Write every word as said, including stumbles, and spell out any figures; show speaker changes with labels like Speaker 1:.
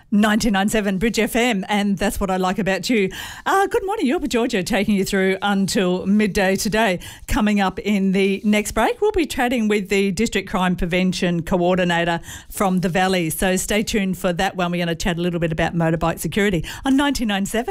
Speaker 1: ninety-nine point seven Bridge F M, and that's what I like about you. Uh, good morning, Yorba Georgia, taking you through until midday today. Coming up in the next break, we'll be chatting with the District Crime Prevention Coordinator from the Valley. So stay tuned for that one. We're going to chat a little bit about motorbike security on ninety-nine point seven.